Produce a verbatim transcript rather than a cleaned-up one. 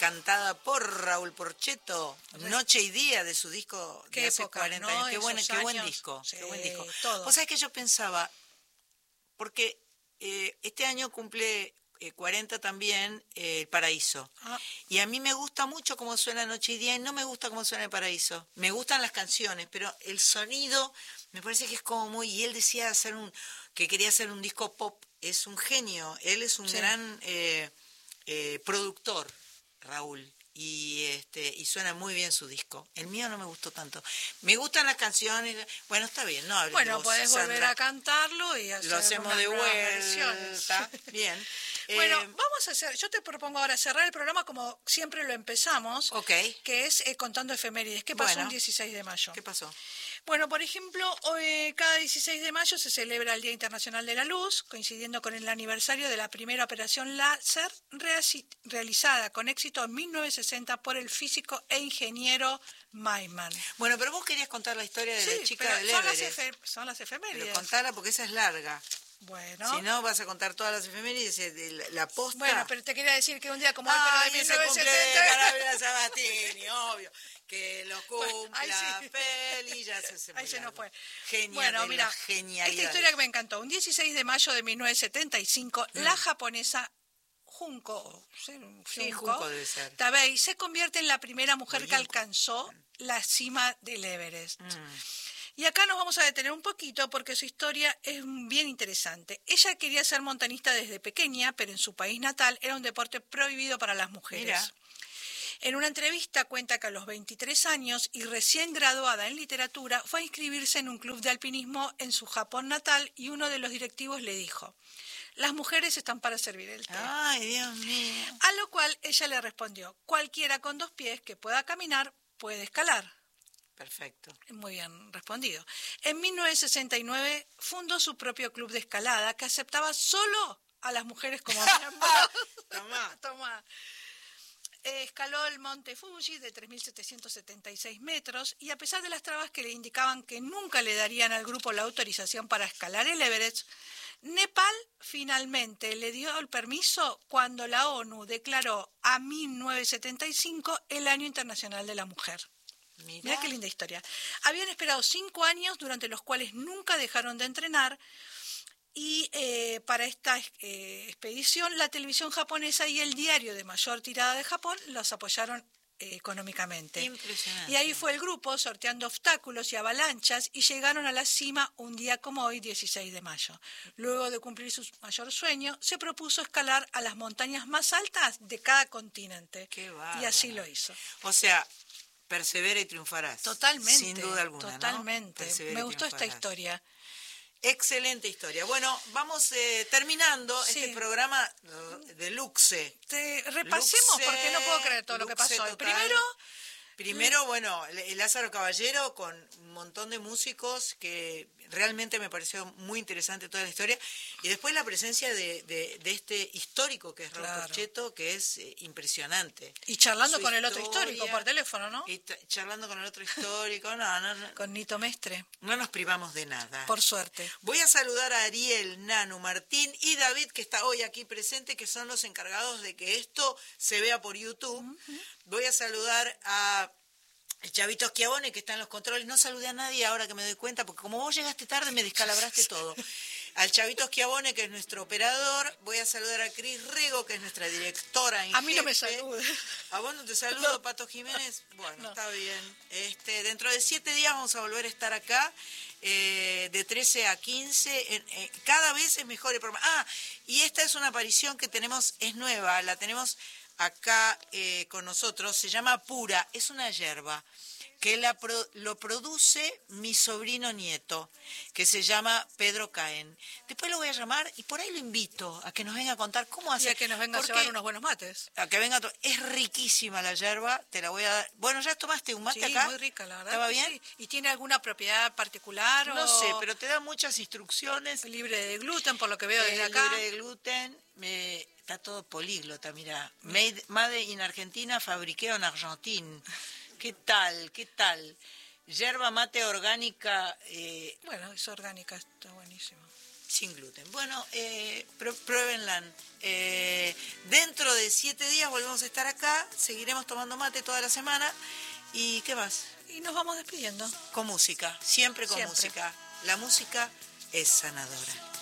cantada por Raúl Porchetto, Noche y Día, de su disco qué de hace época, cuarenta ¿no? años. Qué buen, qué buen años, disco, sí, qué buen disco. Todo. Vos sabés que yo pensaba, porque eh, este año cumple eh, cuarenta también eh, El Paraíso. Ah. Y a mí me gusta mucho cómo suena Noche y Día y no me gusta cómo suena El Paraíso. Me gustan las canciones, pero el sonido me parece que es como muy... Y él decía hacer un que quería hacer un disco pop. Es un genio. Él es un sí. gran eh, eh, productor, Raúl. Y este y suena muy bien su disco. El mío no me gustó tanto. Me gustan las canciones. Bueno, está bien, no hables Bueno, de vos, podés Sandra. volver a cantarlo y hacer lo hacemos de vuelta. Bien. Bueno, eh, vamos a hacer, yo te propongo ahora cerrar el programa como siempre lo empezamos, okay. que es eh, contando efemérides. ¿Qué pasó bueno, un dieciséis de mayo? ¿Qué pasó? Bueno, por ejemplo, hoy, cada dieciséis de mayo se celebra el Día Internacional de la Luz, coincidiendo con el aniversario de la primera operación láser realizada con éxito en mil novecientos sesenta por el físico e ingeniero Maimán. Bueno, pero vos querías contar la historia de sí, la chica pero del son Everest. Las efe- son las efemérides. Pero contala porque esa es larga. Bueno. Si no, vas a contar todas las efemérides de la, la posta. Bueno, pero te quería decir que un día como hoy, ah, pero de ese cumple de mil novecientos setenta... Carabela Sabatini, obvio. Que lo cumpla bueno, sí. feliz, ya se, se Ahí se nos fue. Genial, bueno, mira, genialidad. Esta historia que me encantó. Un dieciséis de mayo de mil novecientos setenta y cinco, mm. la japonesa Junko, sí, sí, Junko debe ser. Tabei se convierte en la primera mujer Muy que alcanzó mm. la cima del Everest. Mm. Y acá nos vamos a detener un poquito porque su historia es bien interesante. Ella quería ser montañista desde pequeña, pero en su país natal era un deporte prohibido para las mujeres. Mira. En una entrevista cuenta que a los veintitrés años y recién graduada en literatura fue a inscribirse en un club de alpinismo en su Japón natal y uno de los directivos le dijo: las mujeres están para servir el té. Ay, Dios mío. A lo cual ella le respondió: cualquiera con dos pies que pueda caminar puede escalar. Perfecto. Muy bien respondido. En mil novecientos sesenta y nueve fundó su propio club de escalada que aceptaba solo a las mujeres como miembros. Tomá. Tomá. Escaló el monte Fuji de tres mil setecientos setenta y seis metros y a pesar de las trabas que le indicaban que nunca le darían al grupo la autorización para escalar el Everest, Nepal finalmente le dio el permiso cuando la ONU declaró a mil novecientos setenta y cinco el Año Internacional de la Mujer. Mirá. Mirá qué linda historia. Habían esperado cinco años durante los cuales nunca dejaron de entrenar. Y eh, para esta eh, expedición, la televisión japonesa y el diario de mayor tirada de Japón los apoyaron eh, económicamente. Impresionante. Y ahí fue el grupo sorteando obstáculos y avalanchas y llegaron a la cima un día como hoy, dieciséis de mayo. Luego de cumplir su mayor sueño, se propuso escalar a las montañas más altas de cada continente. Qué bárbaro. Y así lo hizo. O sea, persevera y triunfarás. Totalmente. Sin duda alguna, Totalmente. ¿no? Me gustó esta historia. Excelente historia. Bueno, vamos eh, terminando sí. este programa de Luxe. Te repasemos Luxe, porque no puedo creer todo Luxe lo que pasó. Total. Primero, Primero, bueno, Lázaro Caballero con un montón de músicos que realmente me pareció muy interesante toda la historia. Y después la presencia de, de, de este histórico que es Raúl claro. Porchetto, que es eh, impresionante. Y charlando Su con historia, el otro histórico por teléfono, ¿no? Y charlando con el otro histórico, no, no, no. Con Nito Mestre. No nos privamos de nada. Por suerte. Voy a saludar a Ariel, Nanu, Martín y David, que está hoy aquí presente, que son los encargados de que esto se vea por YouTube. Uh-huh. Voy a saludar a el Chavito Schiavone, que está en los controles. No saludé a nadie ahora que me doy cuenta, porque como vos llegaste tarde me descalabraste todo. Al Chavito Schiavone, que es nuestro operador. Voy a saludar a Cris Rego, que es nuestra directora en A mí jefe. no me saluda. ¿A vos no te saludo, no. Pato Jiménez? Bueno, no. Está bien. Este, dentro de siete días vamos a volver a estar acá, eh, de trece a quince. En, eh, cada vez es mejor el programa. Ah, y esta es una aparición que tenemos, es nueva, la tenemos acá eh, con nosotros. Se llama Pura, es una yerba que la pro, lo produce mi sobrino nieto, que se llama Pedro Caen. Después lo voy a llamar y por ahí lo invito a que nos venga a contar cómo hace. Y a que nos venga a llevar unos buenos mates. A que venga, es riquísima la yerba, te la voy a dar. Bueno, ¿ya tomaste un mate sí, acá? Sí, muy rica, la verdad. ¿Estaba bien? Sí. ¿Y tiene alguna propiedad particular? No o... sé, pero te da muchas instrucciones. Libre de gluten, por lo que veo es desde acá. Libre de gluten, me... está todo políglota, mira. Made, made in Argentina, fabriqueo en Argentina. ¿Qué tal? ¿Qué tal? Yerba mate orgánica. Eh... Bueno, es orgánica, está buenísimo. Sin gluten. Bueno, eh, pr- pruébenla. Eh, dentro de siete días volvemos a estar acá, seguiremos tomando mate toda la semana. ¿Y qué más? Y nos vamos despidiendo. Con música, siempre con Siempre. música. La música es sanadora.